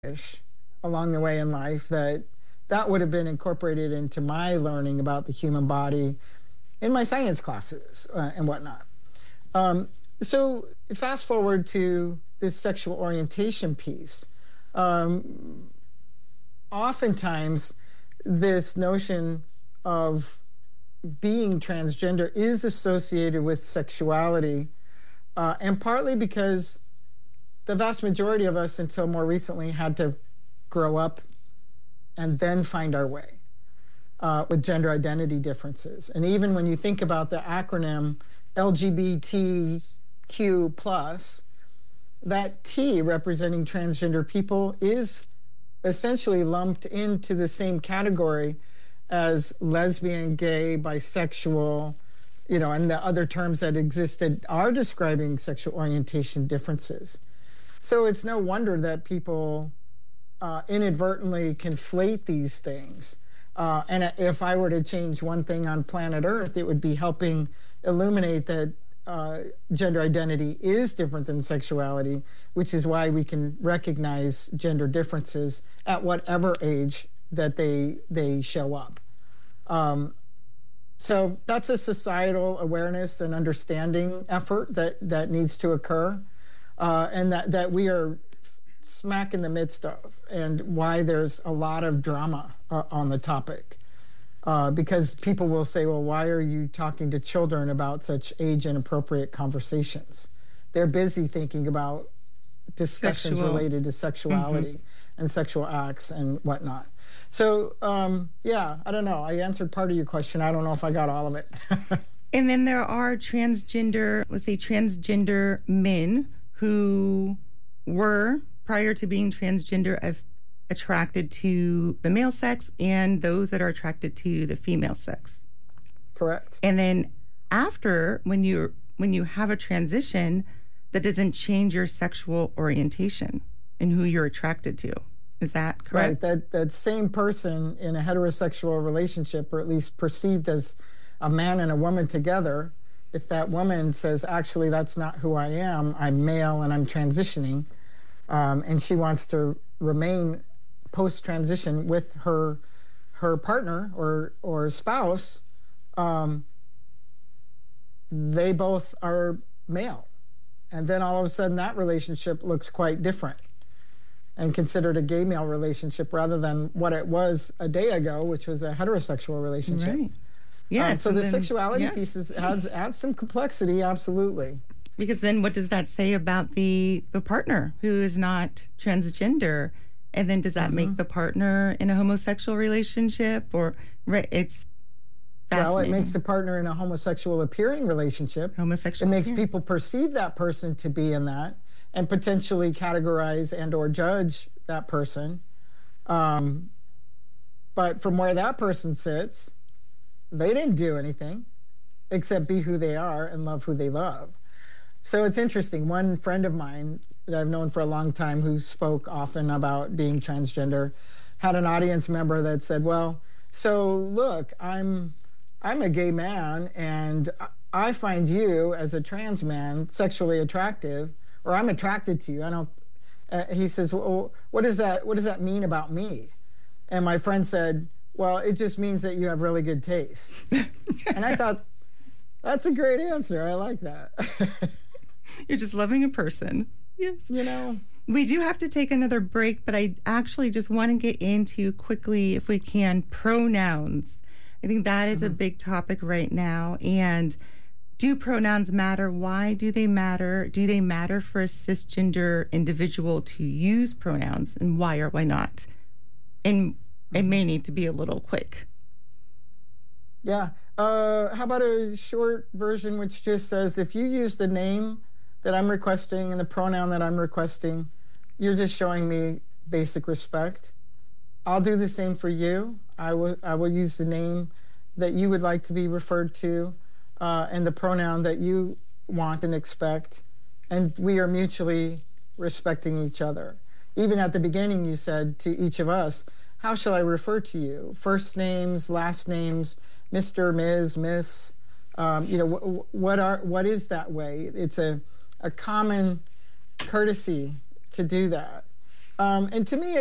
along the way in life that would have been incorporated into my learning about the human body in my science classes and whatnot. So fast forward to this sexual orientation piece. Oftentimes, this notion of being transgender is associated with sexuality, and partly because the vast majority of us, until more recently, had to grow up and then find our way with gender identity differences. And even when you think about the acronym LGBTQ+, that T representing transgender people is essentially lumped into the same category as lesbian, gay, bisexual, and the other terms that exist that are describing sexual orientation differences. So it's no wonder that people inadvertently conflate these things. And if I were to change one thing on planet Earth, it would be helping illuminate that gender identity is different than sexuality, which is why we can recognize gender differences at whatever age that they show up. So that's a societal awareness and understanding effort that needs to occur, and that we are smack in the midst of, and why there's a lot of drama on the topic. Because people will say, well, why are you talking to children about such age-inappropriate conversations? They're busy thinking about discussions related to sexuality and sexual acts and whatnot. So, I don't know. I answered part of your question. I don't know if I got all of it. And then there are transgender men who were, prior to being transgender, attracted to the male sex, and those that are attracted to the female sex. Correct. And then after, when you have a transition, that doesn't change your sexual orientation and who you're attracted to. Is that correct? Right. That same person in a heterosexual relationship, or at least perceived as a man and a woman together, if that woman says, actually, that's not who I am, I'm male and I'm transitioning, and she wants to remain post-transition with her partner or spouse, they both are male. And then all of a sudden that relationship looks quite different and considered a gay-male relationship rather than what it was a day ago, which was a heterosexual relationship. Right. Yeah. So the sexuality piece adds some complexity, absolutely. Because then what does that say about the partner who is not transgender? And then does that make the partner in a homosexual relationship? Or it's fascinating. Well, it makes the partner in a homosexual appearing relationship. It makes people perceive that person to be in that and potentially categorize and or judge that person. But from where that person sits, they didn't do anything except be who they are and love who they love. So it's interesting. One friend of mine that I've known for a long time, who spoke often about being transgender, had an audience member that said, well, so look, I'm a gay man and I find you as a trans man sexually attractive, or I'm attracted to you. He says, well, what does that mean about me? And my friend said, well, it just means that you have really good taste. And I thought, that's a great answer. I like that. You're just loving a person. Yes. We do have to take another break, but I actually just want to get into quickly, if we can, pronouns. I think that is a big topic right now. And do pronouns matter? Why do they matter? Do they matter for a cisgender individual to use pronouns? And why or why not? And it may need to be a little quick. Yeah. How about a short version which just says, if you use the name that I'm requesting and the pronoun that I'm requesting, you're just showing me basic respect. I'll do the same for you. I will use the name that you would like to be referred to, and the pronoun that you want and expect, and we are mutually respecting each other. Even at the beginning, you said to each of us, how shall I refer to you? First names, last names, Mr., Ms., Miss. What is that way? It's a common courtesy to do that. And to me,